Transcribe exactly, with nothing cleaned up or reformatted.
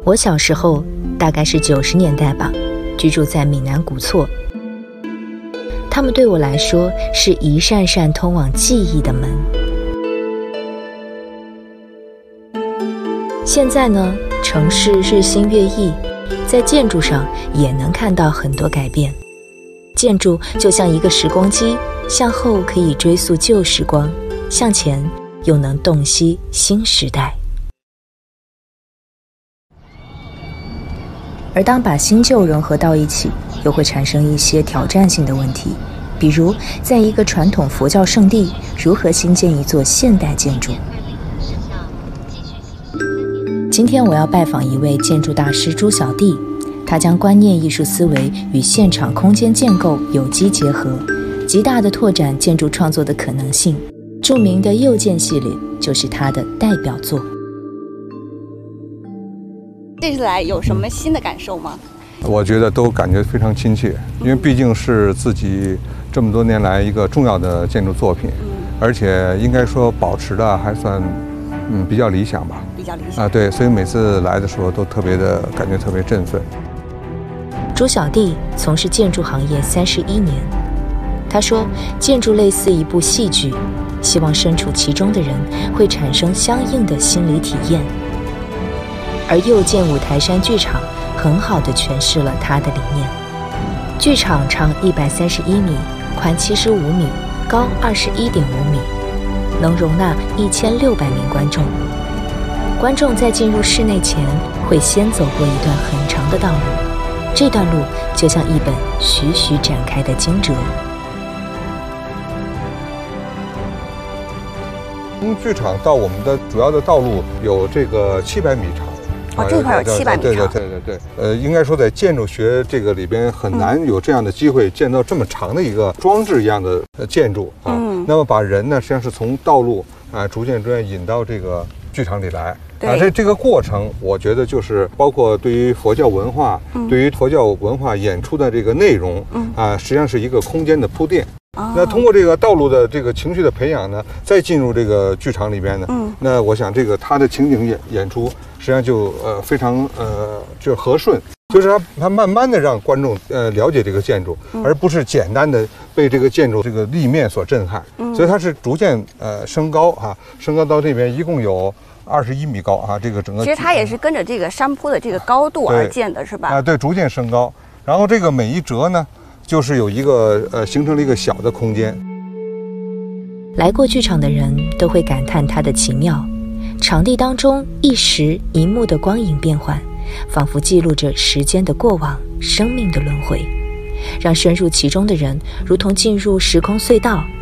我小时候大概是九十年代吧，居住在闽南古厝，它们对我来说是一扇扇通往记忆的门。现在呢，城市日新月异，在建筑上也能看到很多改变。建筑就像一个时光机，向后可以追溯旧时光，向前又能洞悉新时代。而当把新旧融合到一起，又会产生一些挑战性的问题，比如在一个传统佛教圣地，如何兴建一座现代建筑。今天我要拜访一位建筑大师朱小弟，他将观念艺术思维与现场空间建构有机结合，极大地拓展建筑创作的可能性。著名的右建系列就是他的代表作。 这次来有什么新的感受吗？ 我觉得都感觉非常亲切，因为毕竟是自己这么多年来一个重要的建筑作品，而且应该说保持的还算嗯比较理想吧。 比较理想啊，对，所以每次来的时候都特别的感觉特别振奋。 朱小弟从事建筑行业三十一年，他说，建筑类似一部戏剧，希望身处其中的人会产生相应的心理体验。而右建五台山剧场很好地诠释了他的理念。剧场长一百三十一米，宽七十五米，高二十一点五米，能容纳一千六百名观众。观众在进入室内前会先走过一段很长的道路，这段路就像一本徐徐展开的经哲。 从剧场到我们的主要的道路有这个七百米长。 哦，这块有七百米长。 对对对对对。呃，应该说在建筑学这个里边很难有这样的机会见到这么长的一个装置一样的建筑啊。嗯。那么把人呢，实际上是从道路啊逐渐逐渐引到这个剧场里来。啊，这这个过程，我觉得就是包括对于佛教文化，嗯、对于佛教文化演出的这个内容，嗯啊，实际上是一个空间的铺垫。哦、那通过这个道路的这个情绪的培养呢，再进入这个剧场里边呢，嗯，那我想这个他的情景演演出，实际上就呃非常呃就是和顺，就是他他慢慢的让观众呃了解这个建筑，嗯、而不是简单的被这个建筑这个立面所震撼，嗯、所以它是逐渐呃升高哈、啊，升高到这边一共有二十一米高啊，这个整个其实它也是跟着这个山坡的这个高度而建的，是吧？ 啊，对，逐渐升高，然后这个每一折呢，就是有一个呃形成了一个小的空间。 来过剧场的人都会感叹它的奇妙，场地当中一时一幕的光影变换，仿佛记录着时间的过往，生命的轮回，让深入其中的人如同进入时空隧道，